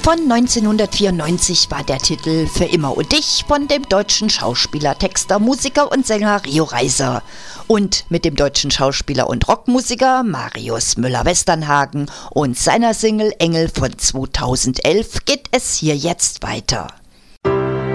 Von 1994 war der Titel Für immer und dich von dem deutschen Schauspieler, Texter, Musiker und Sänger Rio Reiser. Und mit dem deutschen Schauspieler und Rockmusiker Marius Müller-Westernhagen und seiner Single Engel von 2011 geht es hier jetzt weiter.